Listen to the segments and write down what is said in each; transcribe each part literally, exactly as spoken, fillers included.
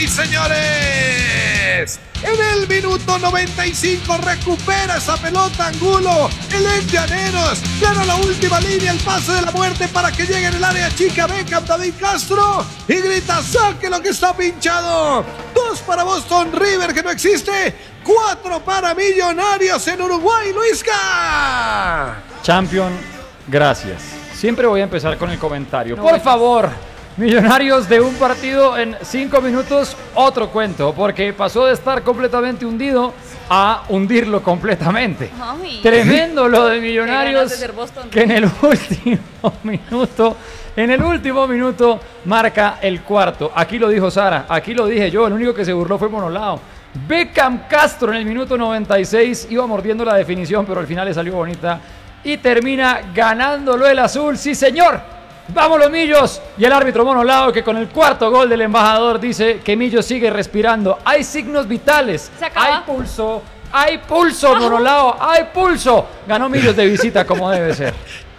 sí señores. En el minuto noventa y cinco recupera esa pelota Angulo. El ex Llaneros gana la última línea, el pase de la muerte para que llegue en el área chica Beckham, David Castro, y grita: saque lo que está pinchado. Dos para Boston River, que no existe. Cuatro para Millonarios en Uruguay, Luisca. Champion, gracias. Siempre voy a empezar con el comentario. Por favor, Millonarios de un partido en cinco minutos, otro cuento, porque pasó de estar completamente hundido a hundirlo completamente. Ay. Tremendo lo de Millonarios, de que en el último minuto, en el último minuto marca el cuarto. Aquí lo dijo Sara, aquí lo dije yo, el único que se burló fue Monolao. Beckham Castro en el minuto noventa y seis iba mordiendo la definición, pero al final le salió bonita y termina ganándolo el azul. ¡Sí, señor! ¡Vamos los Millos! Y el árbitro Monolao, que con el cuarto gol del embajador dice que Millos sigue respirando. Hay signos vitales, hay pulso, hay pulso, Monolao, hay pulso. Ganó Millos de visita como debe ser.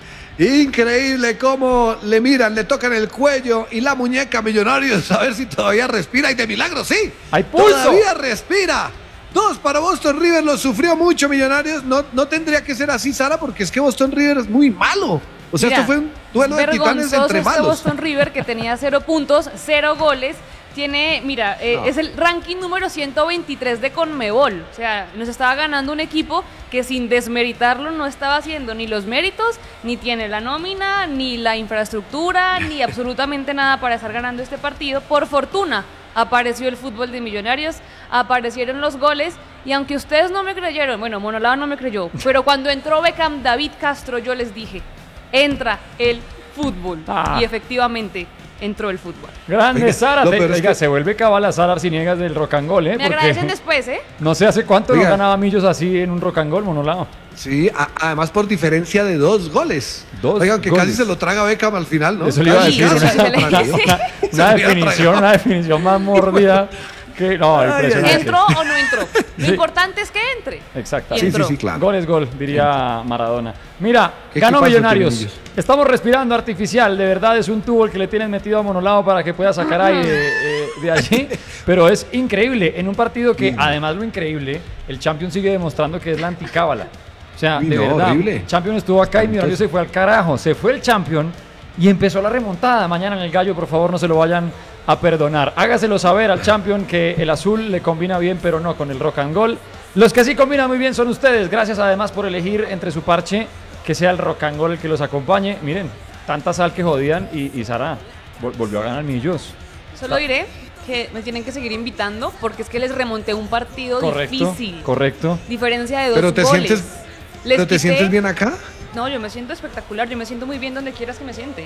Increíble cómo le miran, le tocan el cuello y la muñeca a Millonarios a ver si todavía respira, y de milagro sí, hay pulso, todavía respira. Dos para Boston River, lo sufrió mucho Millonarios. No, no tendría que ser así, Sara, porque es que Boston River es muy malo. O sea, Mira, esto fue un duelo de titanes entre malos. Boston River, que tenía cero puntos, cero goles. Tiene, mira, eh, no. es el ranking número ciento veintitrés de Conmebol. O sea, nos estaba ganando un equipo que, sin desmeritarlo, no estaba haciendo ni los méritos, ni tiene la nómina, ni la infraestructura, ni absolutamente nada para estar ganando este partido. Por fortuna, apareció el fútbol de Millonarios, aparecieron los goles, y aunque ustedes no me creyeron, bueno, Monolao no me creyó, pero cuando entró Beckham, David Castro, yo les dije: entra el fútbol. Ah. Y efectivamente entró el fútbol. Grande, oiga, Sara. Te, oiga, es que se vuelve cabal a Sara Arciniegas del rock and roll, ¿eh? Me agradecen después, ¿eh? No sé hace cuánto no ganaba Millos así en un rock and roll, Monolao. Sí, a, además por diferencia de dos goles. Dos Oigan, que goles. Casi se lo traga Beckham al final, ¿no? Eso le iba a decir. Una, una, una, una definición, una definición más mordida. Que, no, ay, ¿entró o no entró? Lo sí. importante es que entre. Exacto. Sí, sí, sí, claro. Gol es gol, diría Maradona. Mira, ganó Millonarios. Estamos respirando artificial. De verdad es un tubo el que le tienen metido a Monolao para que pueda sacar aire de, de allí. Pero es increíble. En un partido que, además, lo increíble, el Champion sigue demostrando que es la anticábala. O sea, Uy, de no, verdad, horrible. El Champion estuvo acá y Millonarios se fue al carajo. Se fue el Champion y empezó la remontada. Mañana en el Gallo, por favor, no se lo vayan a perdonar. Hágaselo saber al Champion que el azul le combina bien, pero no con el rock and roll. Los que sí combinan muy bien son ustedes. Gracias además por elegir entre su parche que sea el rock and roll el que los acompañe. Miren, tanta sal que jodían y, y Sara vol- volvió a ganar Millos. Solo diré que me tienen que seguir invitando porque es que les remonté un partido correcto, difícil. Correcto. Diferencia de dos pero te goles. Sientes, les ¿Pero te quité... sientes bien acá? No, yo me siento espectacular. Yo me siento muy bien donde quieras que me siente.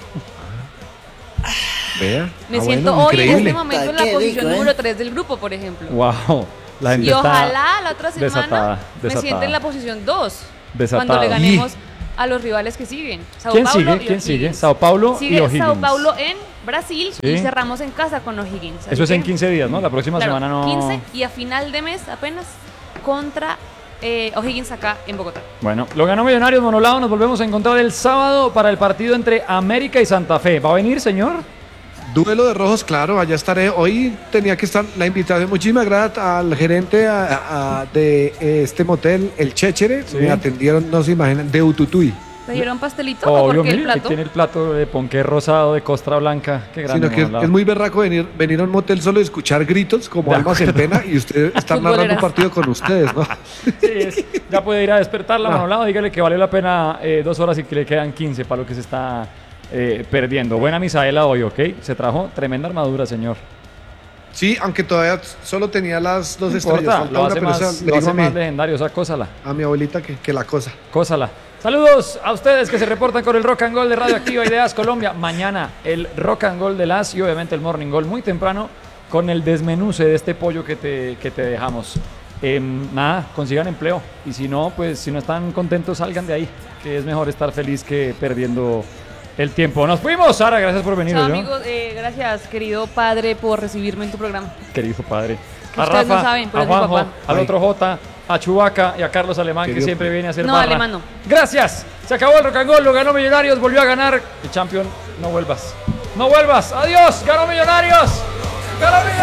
Vea. Me ah, siento bueno, hoy increíble. en este momento en la posición rico, ¿eh? número tres del grupo, por ejemplo. Wow. La gente y ojalá está la otra semana desatada, me desatada. siente en la posición dos. Desatada. Cuando le ganemos a los rivales que siguen. Sao ¿Quién Paulo sigue? ¿Quién sigue? Sao Paulo sigue y O'Higgins. Sao Paulo en Brasil, ¿sí? Y cerramos en casa con O'Higgins. Eso es en quince días, ¿no? La próxima claro, semana no... quince y a final de mes apenas contra eh, O'Higgins acá en Bogotá. Bueno, lo ganó Millonarios, Monolao. Nos volvemos a encontrar el sábado para el partido entre América y Santa Fe. ¿Va a venir, señor? Duelo de rojos, claro, allá estaré. Hoy tenía que estar la invitación. Muchísimas gracias al gerente a, a, de este motel, el Chéchere. Sí. Me atendieron, no se imaginan, de Ututuy. ¿Te dieron pastelito oh, o por qué mire, el plato? Tiene el plato de ponqué rosado de costra blanca. Qué grande. Sino que es muy berraco venir, venir a un motel solo y escuchar gritos como almas en pena y usted estar narrando un partido con ustedes, ¿no? Sí, es, ya puede ir a despertarla, ah. Manolao. Dígale que vale la pena eh, dos horas y que le quedan quince para lo que se está eh, perdiendo. Buena Misaela hoy, ¿ok? Se trajo tremenda armadura, señor. Sí, aunque todavía solo tenía las dos no estrellas. Importa, lo hace, más, esa, lo hace más legendario, o sea, cósala. A mi abuelita que, que la cosa. Cósala. Saludos a ustedes que se reportan con el Rock and Roll de Radioactiva Ideas Colombia. Mañana el Rock and Roll de las y obviamente el Morning Roll muy temprano con el desmenuce de este pollo que te, que te dejamos. Eh, nada, consigan empleo y si no, pues si no están contentos salgan de ahí, que es mejor estar feliz que perdiendo el tiempo. Nos fuimos, Sara, gracias por venir. Chao, amigos, eh, gracias querido padre por recibirme en tu programa. Querido padre. A Ustedes Rafa, no saben, pero a Juanjo, es mi papá. al otro J, a Chubaca y a Carlos Alemán, Querido. Que siempre viene a hacer no, barra. Alemán no. Gracias. Se acabó el Rock and Roll, lo ganó Millonarios, volvió a ganar. El Champion, no vuelvas. No vuelvas. Adiós. Ganó Millonarios. Ganó Millonarios.